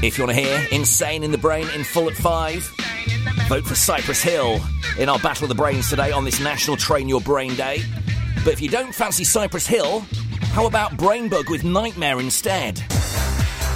If you want to hear Insane in the Brain in full at 5, vote for Cypress Hill in our Battle of the Brains today on this National Train Your Brain Day. But if you don't fancy Cypress Hill, how about Brainbug with Nightmare instead?